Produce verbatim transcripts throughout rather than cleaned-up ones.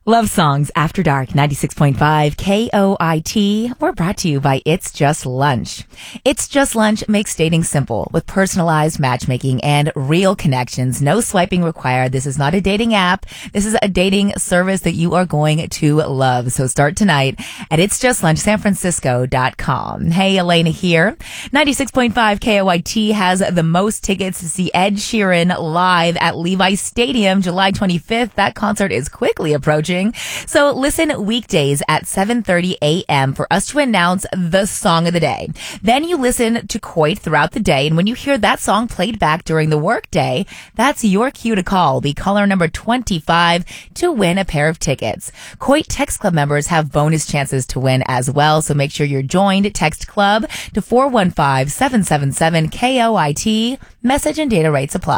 Love Songs After Dark, ninety-six point five K O I T. We're brought to you by It's Just Lunch. It's Just Lunch makes dating simple with personalized matchmaking and real connections. No swiping required. This is not a dating app. This is a dating service that you are going to love. So start tonight at its just lunch san francisco dot com. Hey, Elena here. ninety-six point five K O I T has the most tickets to see Ed Sheeran live at Levi's Stadium July twenty-fifth. That concert is quickly approaching. So listen weekdays at seven thirty a.m. for us to announce the song of the day. Then you listen to Coit throughout the day, and when you hear that song played back during the workday, that's your cue to call. Be caller number twenty-five to win a pair of tickets. Coit Text Club members have bonus chances to win as well, so make sure you're joined. Text Club to four one five, seven seven seven, K O I T. Message and data rates apply.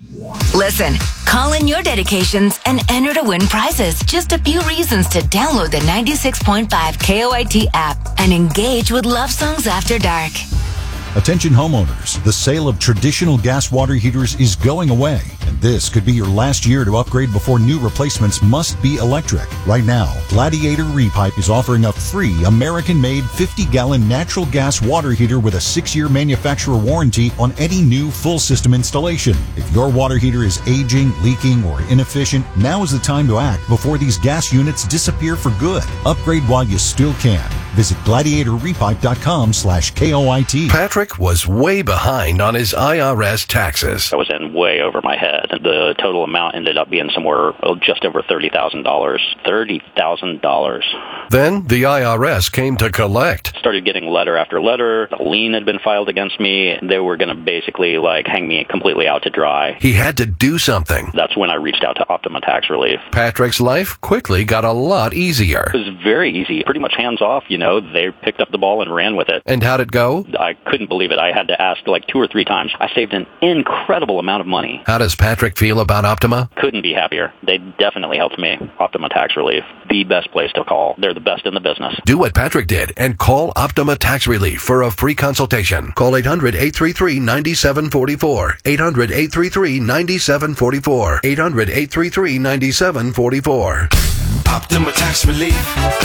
Listen, call in your dedications and enter to win prizes. Just a few reasons to download the ninety-six point five K O I T app and engage with Love Songs After Dark. Attention homeowners, the sale of traditional gas water heaters is going away, and this could be your last year to upgrade before new replacements must be electric. Right now, Gladiator Repipe is offering a free American-made fifty-gallon natural gas water heater with a six-year manufacturer warranty on any new full system installation. If your water heater is aging, leaking, or inefficient, now is the time to act before these gas units disappear for good. Upgrade while you still can. Visit gladiator repipe dot com slash K O I T. Patrick was way behind on his I R S taxes. I was in way over my head. The total amount ended up being somewhere oh, just over thirty thousand dollars. thirty thousand dollars. Then the I R S came to collect. Started getting letter after letter. A lien had been filed against me. They were going to basically like hang me completely out to dry. He had to do something. That's when I reached out to Optima Tax Relief. Patrick's life quickly got a lot easier. It was very easy. Pretty much hands off, you know. They picked up the ball and ran with it. And how'd it go? I couldn't believe it. I had to ask like two or three times. I saved an incredible amount of money. How does Patrick feel about Optima? Couldn't be happier. They definitely helped me. Optima Tax Relief, the best place to call. They're the best in the business. Do what Patrick did and call Optima Tax Relief for a free consultation. Call eight hundred, eight three three, nine seven four four. eight hundred, eight three three, nine seven four four. eight hundred, eight three three, nine seven four four. Optima Tax Relief.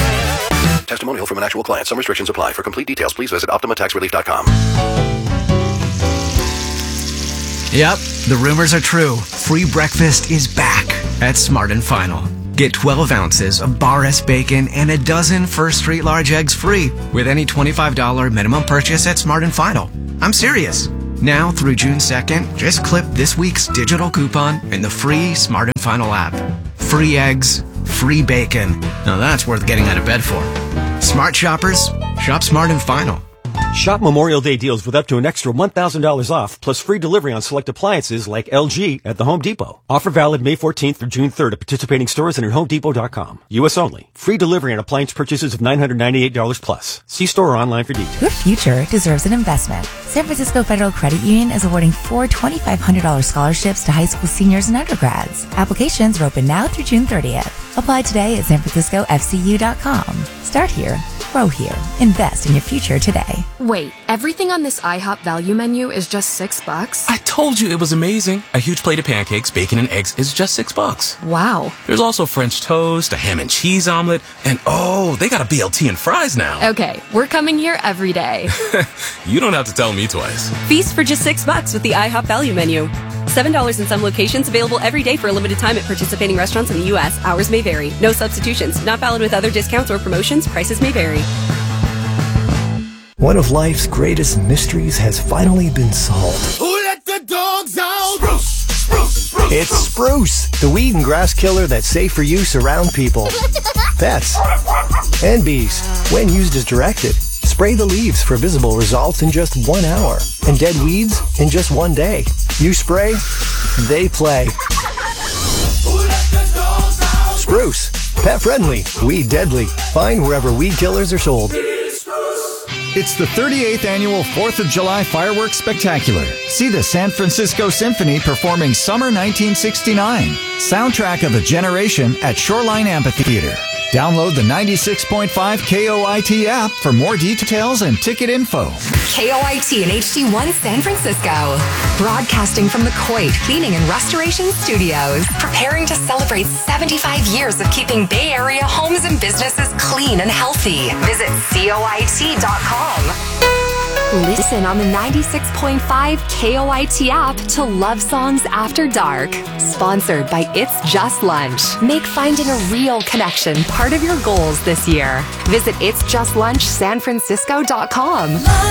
Testimonial from an actual client. Some restrictions apply. For complete details, please visit optima tax relief dot com. Yep, the rumors are true. Free breakfast is back at Smart and Final. Get twelve ounces of Bar S bacon and a dozen First Street large eggs free with any twenty-five dollars minimum purchase at Smart and Final. I'm serious. Now through June second, just clip this week's digital coupon in the free Smart and Final app. Free eggs, free bacon. Now that's worth getting out of bed for. Smart shoppers, shop Smart and Final. Shop Memorial Day deals with up to an extra one thousand dollars off, plus free delivery on select appliances like L G at the Home Depot. Offer valid May fourteenth through June third at participating stores and at home depot dot com. U S only. Free delivery on appliance purchases of nine hundred ninety-eight dollars plus. See store or online for details. Your future deserves an investment. San Francisco Federal Credit Union is awarding four twenty-five hundred dollars scholarships to high school seniors and undergrads. Applications are open now through June thirtieth. Apply today at san francisco f c u dot com. Start here. Grow here. Invest in your future today. Wait, everything on this IHOP value menu is just six bucks? I told you it was amazing. A huge plate of pancakes, bacon, and eggs is just six bucks. Wow. There's also French toast, a ham and cheese omelet, and oh, they got a B L T and fries now. Okay, we're coming here every day. You don't have to tell me twice. Feast for just six bucks with the IHOP value menu. seven dollars in some locations, available every day for a limited time at participating restaurants in the U S. Hours may vary. No substitutions. Not valid with other discounts or promotions. Prices may vary. One of life's greatest mysteries has finally been solved. Who let the dogs out? Spruce, spruce, spruce. It's Spruce, the weed and grass killer that's safe for use around people, pets, and bees. When used as directed, spray the leaves for visible results in just one hour, and dead weeds in just one day. You spray, they play. Spruce, pet friendly, weed deadly. Find wherever weed killers are sold. It's the thirty-eighth annual fourth of July Fireworks Spectacular. See the San Francisco Symphony performing Summer nineteen sixty-nine, soundtrack of a generation at Shoreline Amphitheater. Download the ninety-six point five K O I T app for more details and ticket info. K O I T and H D one San Francisco. Broadcasting from the Coit Cleaning and Restoration Studios. Preparing to celebrate seventy-five years of keeping Bay Area homes and businesses clean and healthy. Visit coit dot com. Listen on the ninety-six point five K O I T app to Love Songs After Dark. Sponsored by It's Just Lunch. Make finding a real connection part of your goals this year. Visit its just lunch san francisco dot com.